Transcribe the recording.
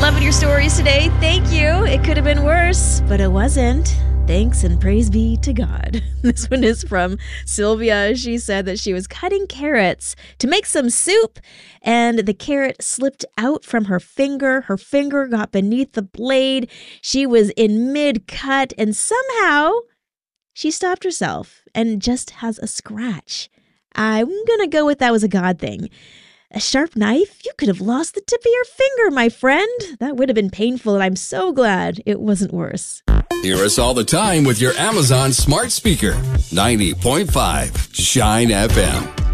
loving your stories today. Thank you. It could have been worse, but it wasn't. Thanks and praise be to God. This one is from Sylvia. She said that she was cutting carrots to make some soup, and the carrot slipped out from her finger. Her finger got beneath the blade. She was in mid-cut, and somehow she stopped herself and just has a scratch. I'm going to go with that was a God thing. A sharp knife? You could have lost the tip of your finger, my friend. That would have been painful, and I'm so glad it wasn't worse. Hear us all the time with your Amazon smart speaker. 90.5 Shine FM.